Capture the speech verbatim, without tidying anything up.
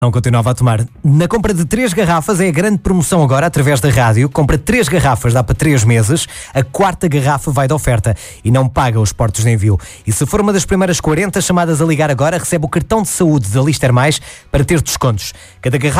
Não continuava a tomar. Na compra de três garrafas é a grande promoção agora através da rádio. Compra três garrafas, dá para três meses. A quarta garrafa vai de oferta e não paga os portos de envio. E se for uma das primeiras quarenta chamadas a ligar agora, recebe o cartão de saúde da Lister Mais para ter descontos. Cada garrafa